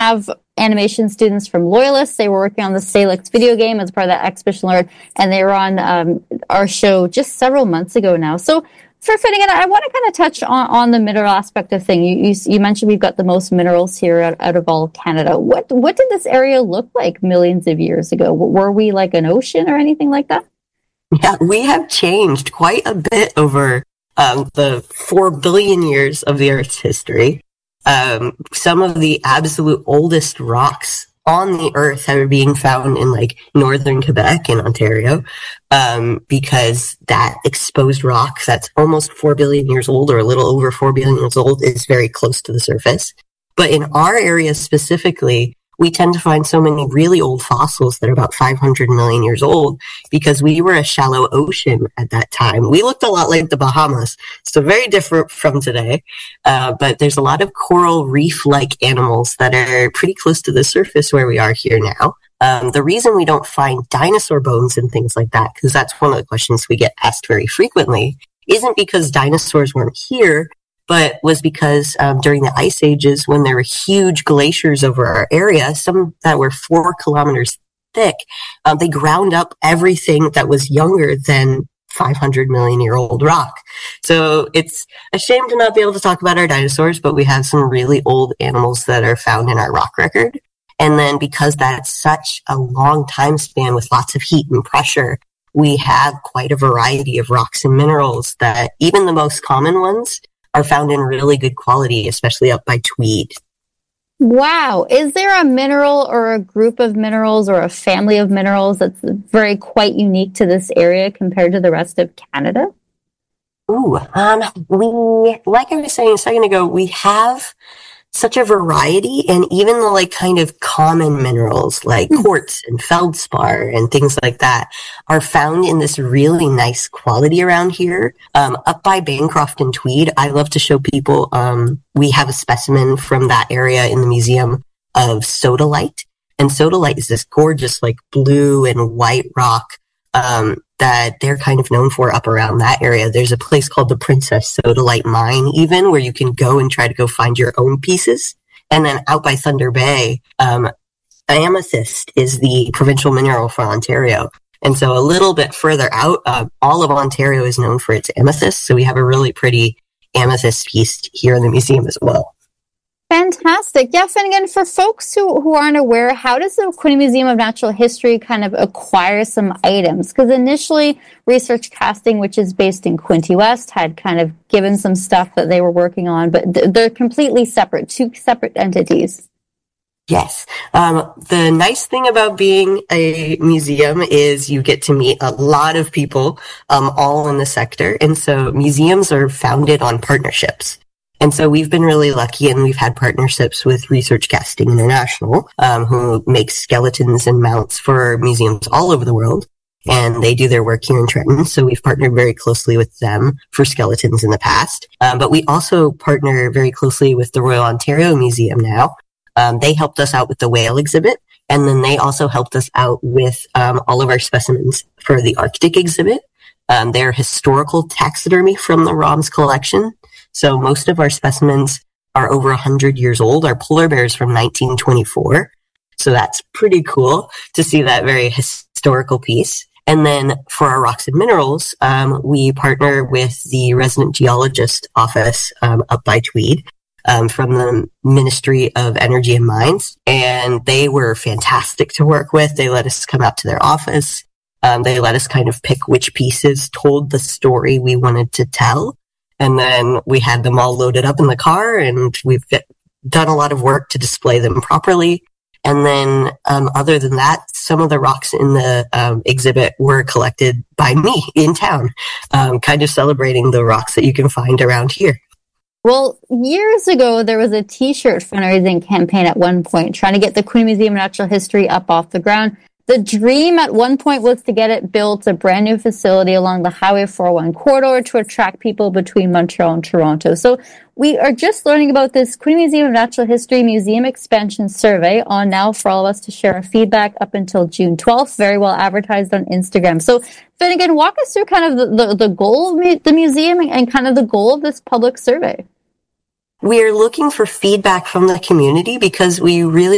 have animation students from Loyalist. They were working on the Salix video game as part of that Expedition Alert, and they were on our show just several months ago now. So for Finnegan, I want to kind of touch on the mineral aspect of things. You mentioned we've got the most minerals here out of all Canada. What did this area look like millions of years ago? Were we like an ocean or anything like that? Yeah, we have changed quite a bit over the 4 billion years of the Earth's history. Some of the absolute oldest rocks on the Earth are being found in like northern Quebec and Ontario, because that exposed rock that's almost 4 billion years old, or a little over 4 billion years old, is very close to the surface. But in our area specifically, we tend to find so many really old fossils that are about 500 million years old, because we were a shallow ocean at that time. We looked a lot like the Bahamas, so very different from today. But there's a lot of coral reef-like animals that are pretty close to the surface where we are here now. The reason we don't find dinosaur bones and things like that, because that's one of the questions we get asked very frequently, isn't because dinosaurs weren't here, but was because during the ice ages, when there were huge glaciers over our area, some that were 4 kilometers thick, they ground up everything that was younger than 500 million year old rock. So it's a shame to not be able to talk about our dinosaurs, but we have some really old animals that are found in our rock record. And then because that's such a long time span with lots of heat and pressure, we have quite a variety of rocks and minerals that even the most common ones are found in really good quality, especially up by Tweed. Wow. Is there a mineral or a group of minerals or a family of minerals that's very quite unique to this area compared to the rest of Canada? Like I was saying a second ago, we have such a variety, and even the like kind of common minerals like quartz and feldspar and things like that are found in this really nice quality around here. Up by Bancroft and Tweed, I love to show people, we have a specimen from that area in the museum of sodalite. And sodalite is this gorgeous like blue and white rock that they're kind of known for up around that area. There's a place called the Princess Sodalite Mine even, where you can go and try to go find your own pieces. And then out by Thunder Bay, amethyst is the provincial mineral for Ontario. And so a little bit further out, all of Ontario is known for its amethyst. So we have a really pretty amethyst piece here in the museum as well. Fantastic. Yeah, Finnegan, for folks who aren't aware, how does the Quinte Museum of Natural History kind of acquire some items? Because initially, Research Casting, which is based in Quinte West, had kind of given some stuff that they were working on, but they're completely separate, 2 separate entities. Yes. The nice thing about being a museum is you get to meet a lot of people, all in the sector. And so museums are founded on partnerships. And so we've been really lucky, and we've had partnerships with Research Casting International, who makes skeletons and mounts for museums all over the world. And they do their work here in Trenton. So we've partnered very closely with them for skeletons in the past. But we also partner very closely with the Royal Ontario Museum now. They helped us out with the whale exhibit. And then they also helped us out with all of our specimens for the Arctic exhibit. They're historical taxidermy from the ROMS collection. So most of our specimens are over 100 years old. Our polar bear is from 1924. So that's pretty cool to see that very historical piece. And then for our rocks and minerals, we partner with the resident geologist office up by Tweed from the Ministry of Energy and Mines. And they were fantastic to work with. They let us come out to their office. They let us kind of pick which pieces told the story we wanted to tell. And then we had them all loaded up in the car, and we've done a lot of work to display them properly. And then, other than that, some of the rocks in the exhibit were collected by me in town, kind of celebrating the rocks that you can find around here. Well, years ago, there was a T-shirt fundraising campaign at one point trying to get the Quinte Museum of Natural History up off the ground. The dream at one point was to get it built, a brand new facility along the Highway 401 corridor to attract people between Montreal and Toronto. So we are just learning about this Quinte Museum of Natural History Museum Expansion Survey on now for all of us to share our feedback up until June 12th, very well advertised on Instagram. So Finnegan, walk us through kind of the goal of the museum and kind of the goal of this public survey. We are looking for feedback from the community because we really